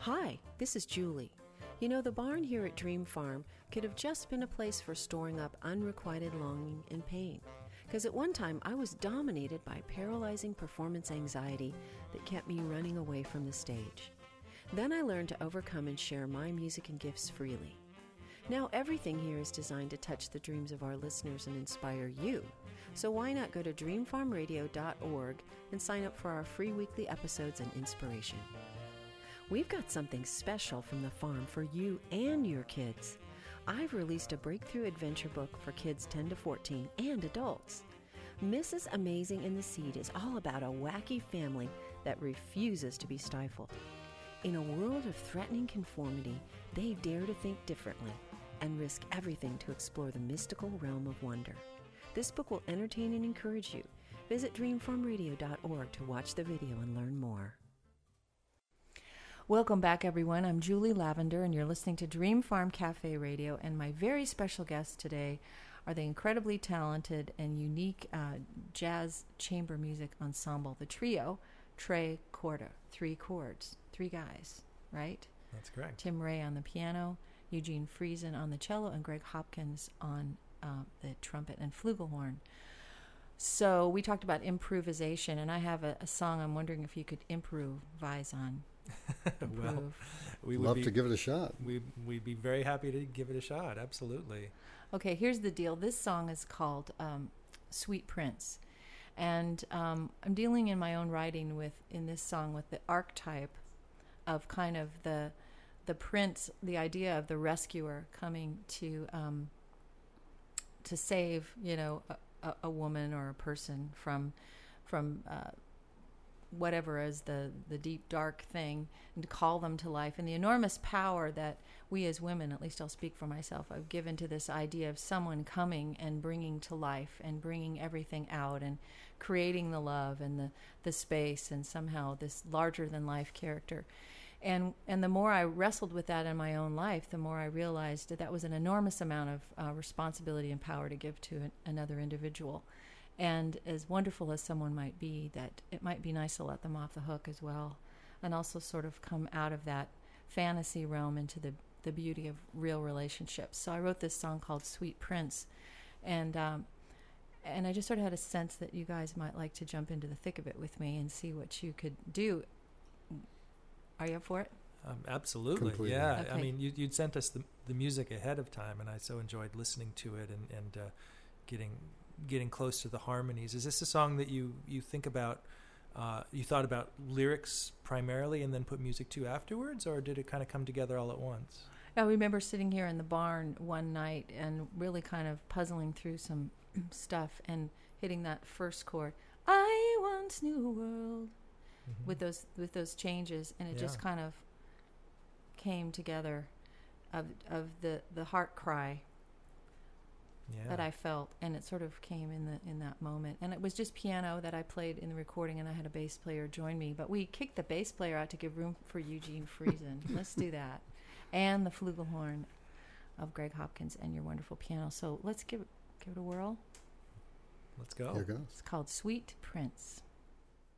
Hi, this is Julie. You know, the barn here at Dream Farm could have just been a place for storing up unrequited longing and pain. Because at one time I was dominated by paralyzing performance anxiety that kept me running away from the stage. Then I learned to overcome and share my music and gifts freely. Now everything here is designed to touch the dreams of our listeners and inspire you. So why not go to dreamfarmradio.org and sign up for our free weekly episodes and inspiration. We've got something special from the farm for you and your kids. I've released a breakthrough adventure book for kids 10 to 14 and adults. Mrs. Amazing and the Seed is all about a wacky family that refuses to be stifled. In a world of threatening conformity, they dare to think differently and risk everything to explore the mystical realm of wonder. This book will entertain and encourage you. Visit dreamfarmradio.org to watch the video and learn more. Welcome back, everyone. I'm Julie Lavender, and you're listening to Dream Farm Cafe Radio. And my very special guests today are the incredibly talented and unique jazz chamber music ensemble, the trio Tre Corda, 3 chords, 3 guys, right? That's correct. Tim Ray on the piano, Eugene Friesen on the cello, and Greg Hopkins on the trumpet and flugelhorn. So we talked about improvisation, and I have a song I'm wondering if you could improvise on. Well, we would love to give it a shot. We'd be very happy to give it a shot. Absolutely. Okay, here's the deal. This song is called Sweet Prince. And I'm dealing in my own writing in this song with the archetype of kind of the prince, the idea of the rescuer coming to save, a woman or a person from whatever is the deep dark thing, and to call them to life, and the enormous power that we as women, at least I'll speak for myself, I've given to this idea of someone coming and bringing to life and bringing everything out and creating the love and the space and somehow this larger than life character. And the more I wrestled with that in my own life, the more I realized that was an enormous amount of responsibility and power to give to another individual. And as wonderful as someone might be, that it might be nice to let them off the hook as well, and also sort of come out of that fantasy realm into the beauty of real relationships. So I wrote this song called Sweet Prince, and I just sort of had a sense that you guys might like to jump into the thick of it with me and see what you could do. Are you up for it? Absolutely. Completely. Yeah. Okay. I mean, you'd sent us the music ahead of time, and I so enjoyed listening to it and getting close to the harmonies. Is this a song that you think about, you thought about lyrics primarily and then put music to afterwards, or did it kind of come together all at once? I remember sitting here in the barn one night and really kind of puzzling through some stuff and hitting that first chord, I once knew a world, Mm-hmm. with those changes, and it just kind of came together of the heart cry that I felt, and it sort of came in that moment. And it was just piano that I played in the recording, and I had a bass player join me, but we kicked the bass player out to give room for Eugene Friesen. Let's do that. And the flugelhorn of Greg Hopkins and your wonderful piano. So let's give it a whirl. Let's go. Here goes. It's called Sweet Prince.